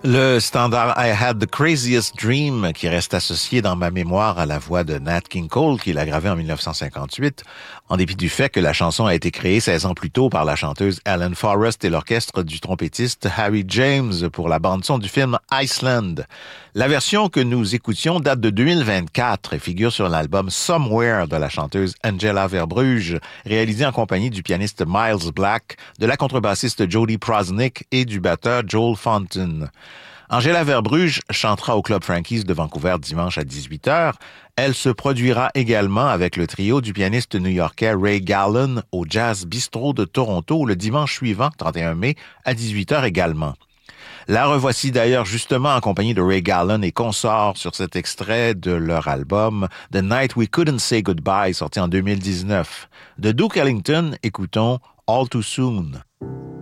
Le standard I Had the Craziest Dream, qui reste associé dans ma mémoire à la voix de Nat King Cole, qui l'a gravé en 1958, en dépit du fait que la chanson a été créée 16 ans plus tôt par la chanteuse Ellen Forrest et l'orchestre du trompettiste Harry James pour la bande-son du film Iceland. La version que nous écoutions date de 2024 et figure sur l'album Somewhere de la chanteuse Angela Verbrugge, réalisé en compagnie du pianiste Miles Black, de la contrebassiste Jody Prosnick et du batteur Joel Fontaine. Angela Verbrugge chantera au Club Frankie's de Vancouver dimanche à 18h. Elle se produira également avec le trio du pianiste new-yorkais Ray Gallen au Jazz Bistro de Toronto le dimanche suivant, 31 mai, à 18h également. La revoici d'ailleurs justement en compagnie de Ray Gallen et consorts sur cet extrait de leur album The Night We Couldn't Say Goodbye, sorti en 2019. De Duke Ellington, écoutons All Too Soon.